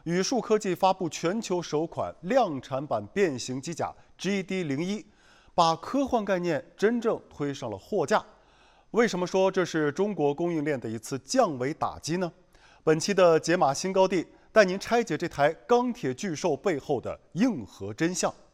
宇树科技发布全球首款量产版变形机甲 GD01，把科幻概念真正推上了货架。为什么说这是中国供应链的一次降维打击呢？本期的解码新高地带您拆解这台钢铁巨兽背后的硬核真相。